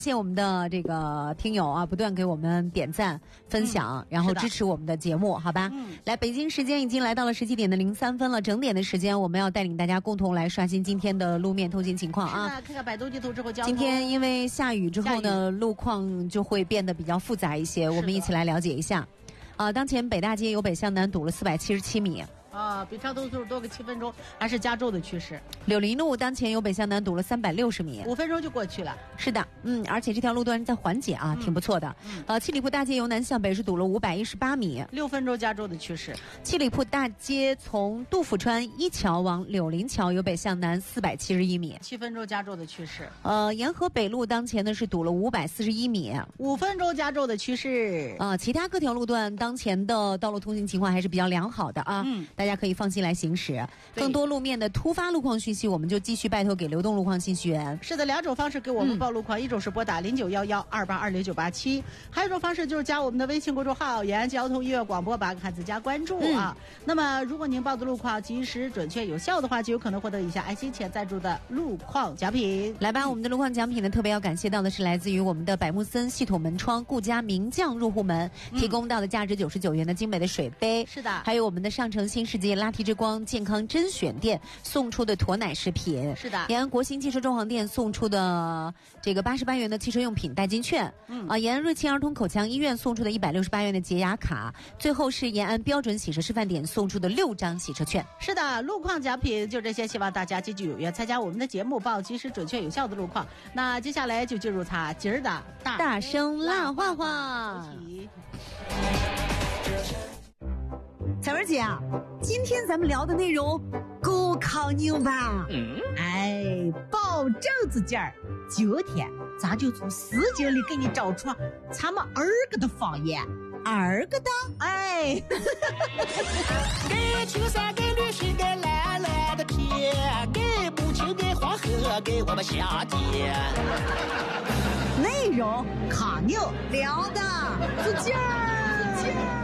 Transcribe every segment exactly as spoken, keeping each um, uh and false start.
谢谢我们的这个听友啊，不断给我们点赞、分享，嗯、然后支持我们的节目，好吧？嗯。来，北京时间已经来到了十七点的零三分了，整点的时间，我们要带领大家共同来刷新今天的路面通行情况啊。 是的，看看百度地图之后交通。 今天因为下雨之后呢，路况就会变得比较复杂一些，我们一起来了解一下。啊、呃，当前北大街由北向南堵了四百七十七米。 啊，比长途路多个七分钟，还是加州的趋势。 柳林路当前由北向南堵了三百六十米， 五分钟就过去了。 是的，嗯，而且这条路段在缓解啊，嗯、挺不错的。嗯、呃，七里铺大街由南向北是堵了五百一十八米， 六分钟加州的趋势。 七里铺大街从杜甫川一桥往柳林桥由北向南四百七十一米， 七分钟加州的趋势。 呃，沿河北路当前呢是堵了五百四十一米， 五分钟加州的趋势。 呃，其他各条路段当前的道路通行情况还是比较良好的啊，嗯，大家可以放心来行驶。更多路面的突发路况讯息，我们就继续拜托给流动路况信息员。 是的，两种方式给我们报路况，嗯、一种是拨打零九幺幺二八二零九八七，还有一种方式就是加我们的微信公众号“延安交通音乐广播”，把汉字加关注啊。嗯、那么，如果您报的路况及时、准确、有效的话，就有可能获得以下爱心钱赞助的路况奖品。 来吧，我们的路况奖品呢，特别要感谢到的是来自于我们的百慕森系统门窗顾家名将入户门、嗯、提供到的价值九十九元的精美的水杯。 是的， 还有我们的上城新世界拉提之光健康甄选店送出的驼奶食品。 是的， 延安国新汽车装潢店送出的这个八十八元的汽车用品代金券。嗯啊，延安瑞清儿童口腔医院送出的一百六十八元的洁牙卡。最后是延安标准洗车示范点送出的六张洗车券。 是的，路况奖品就这些，希望大家积极踊跃参加我们的节目，报及时、准确、有效的路况。那接下来就进入他今儿的大大声辣话话。彩文姐啊，今天咱们聊的内容够抗牛吧？ 嗯，哎，保证子劲儿。今天咱就从诗经里给你找出咱们二个的方言。 二个的， 哎， 给青山，给绿水，给蓝蓝的天，给母亲，给黄河，给我们夏天。 内容抗牛聊的子劲儿。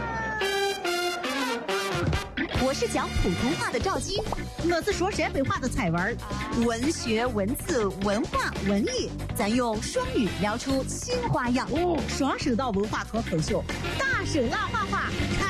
我是讲普通话的赵姬， 我是说陕北话的彩文。 文学、文字、文化、文艺，咱用双语聊出新花样。 哦，双声道文化脱口秀，大声辣话话。